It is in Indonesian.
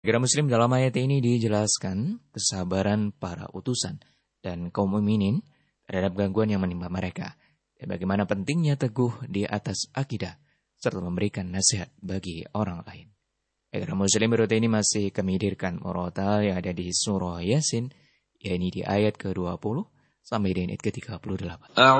Negara Muslim dalam ayat ini dijelaskan kesabaran para utusan dan kaum mukminin terhadap gangguan yang menimpa mereka. Dan bagaimana pentingnya teguh di atas akidah serta memberikan nasihat bagi orang lain. Negara Muslim berikut ini masih kami hadirkan murotal yang ada di surah Yasin, yakni di ayat ke-20 sampai di ayat ke-38.